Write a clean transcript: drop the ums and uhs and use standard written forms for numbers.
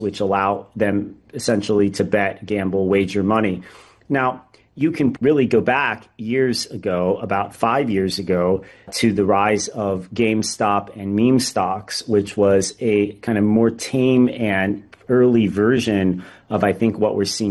which allow them essentially to bet, gamble, wager money. Now, you can really go back years ago, about 5 years ago, to the rise of GameStop and meme stocks, which was a kind of more tame and early version of, I think, what we're seeing